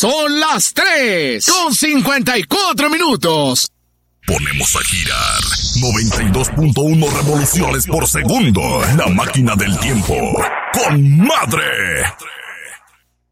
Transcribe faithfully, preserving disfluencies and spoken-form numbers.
Son las tres con cincuenta y cuatro minutos. Ponemos a girar noventa y dos punto uno revoluciones por segundo. La máquina del tiempo. ¡Con madre!